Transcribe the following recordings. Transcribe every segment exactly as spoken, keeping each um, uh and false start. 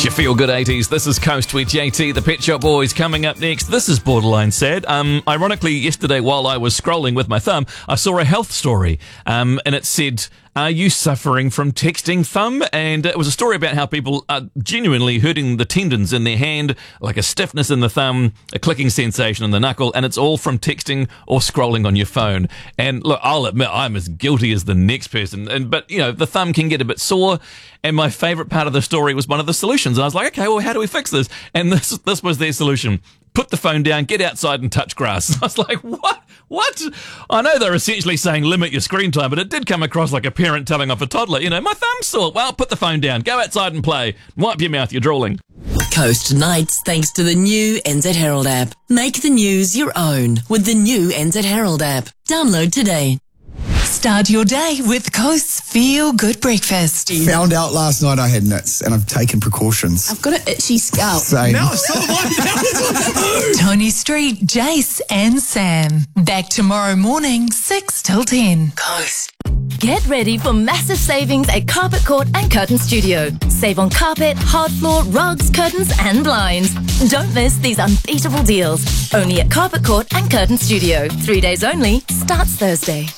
your feel-good eighties. This is Coast with J T, the Pet Shop Boys. Coming up next, this is borderline sad. Um, ironically, yesterday while I was scrolling with my thumb, I saw a health story, um, and it said, "Are you suffering from texting thumb?" And it was a story about how people are genuinely hurting the tendons in their hand, like a stiffness in the thumb, a clicking sensation in the knuckle, and it's all from texting or scrolling on your phone. And look, I'll admit I'm as guilty as the next person, and but you know, the thumb can get a bit sore. And my favourite part of the story was one of the solutions. And I was like, okay, well, how do we fix this? And this this was their solution. Put the phone down, get outside and touch grass. I was like, what? What? I know they're essentially saying limit your screen time, but it did come across like a parent telling off a toddler, you know, my thumb's sore. Well, put the phone down, go outside and play. Wipe your mouth, you're drooling. Coast Nights thanks to the new N Z Herald app. Make the news your own with the new N Z Herald app. Download today. Start your day with Coast's Feel Good Breakfast. Found out last night I had nits and I've taken precautions. I've got an itchy scalp. Same. Now it's so like Tony Street, Jace and Sam. Back tomorrow morning, six till ten. Coast. Get ready for massive savings at Carpet Court and Curtain Studio. Save on carpet, hard floor, rugs, curtains and blinds. Don't miss these unbeatable deals. Only at Carpet Court and Curtain Studio. Three days only. Starts Thursday.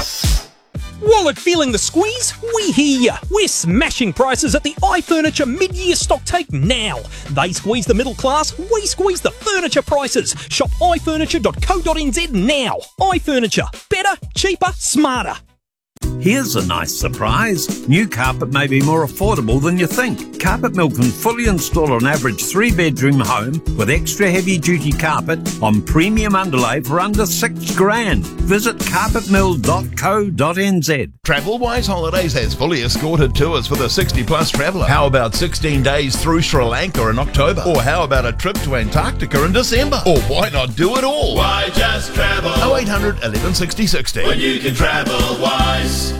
Wallet feeling the squeeze? We hear ya. We're smashing prices at the iFurniture mid-year stock take now. They squeeze the middle class, we squeeze the furniture prices. Shop i furniture dot co dot n z now. iFurniture. Better, cheaper, smarter. Here's a nice surprise. New carpet may be more affordable than you think. Carpet Mill can fully install an average three-bedroom home with extra heavy-duty carpet on premium underlay for under six grand. Visit carpet mill dot co dot n z. Travelwise Holidays has fully escorted tours for the sixty plus traveller. How about sixteen days through Sri Lanka in October? Or how about a trip to Antarctica in December? Or why not do it all? Why just travel? oh eight hundred, eleven sixty, sixty. When you can travel wise.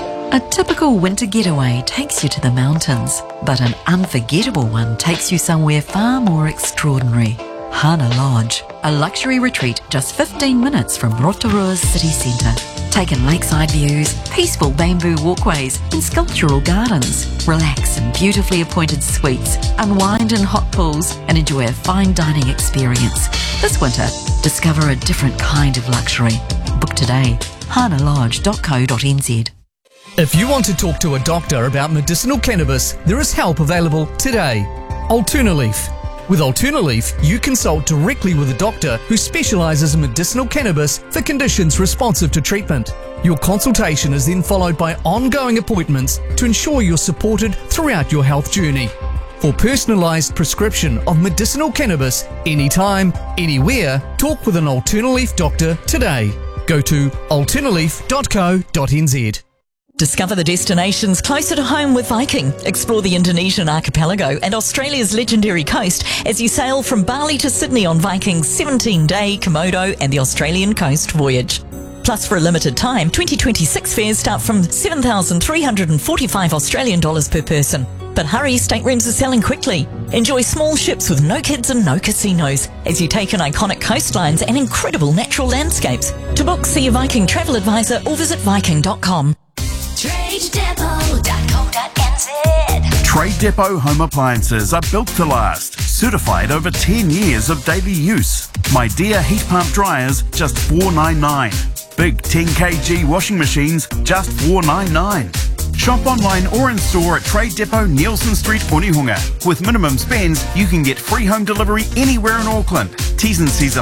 A typical winter getaway takes you to the mountains, but an unforgettable one takes you somewhere far more extraordinary. Hana Lodge, a luxury retreat just fifteen minutes from Rotorua's city centre. Take in lakeside views, peaceful bamboo walkways and sculptural gardens. Relax in beautifully appointed suites, unwind in hot pools and enjoy a fine dining experience. This winter, discover a different kind of luxury. Book today. hana lodge dot co dot n z. If you want to talk to a doctor about medicinal cannabis, there is help available today. Alternaleaf. With Alternaleaf, you consult directly with a doctor who specialises in medicinal cannabis for conditions responsive to treatment. Your consultation is then followed by ongoing appointments to ensure you're supported throughout your health journey. For personalised prescription of medicinal cannabis, anytime, anywhere, talk with an Alternaleaf doctor today. Go to alternaleaf dot co dot n z. Discover the destinations closer to home with Viking. Explore the Indonesian archipelago and Australia's legendary coast as you sail from Bali to Sydney on Viking's seventeen-day Komodo and the Australian coast voyage. Plus, for a limited time, twenty twenty-six fares start from seven thousand three hundred forty-five Australian dollars per person. But hurry, staterooms are selling quickly. Enjoy small ships with no kids and no casinos as you take in iconic coastlines and incredible natural landscapes. To book, see your Viking travel advisor or visit viking dot com. trade depot dot co dot n z. Trade Depot home appliances are built to last. Certified over ten years of daily use. My Dear heat pump dryers, just four ninety-nine. Big ten kilogram washing machines, just four ninety-nine. Shop online or in store at Trade Depot, Nielsen Street, Onehunga. With minimum spends, you can get free home delivery anywhere in Auckland. T's and C's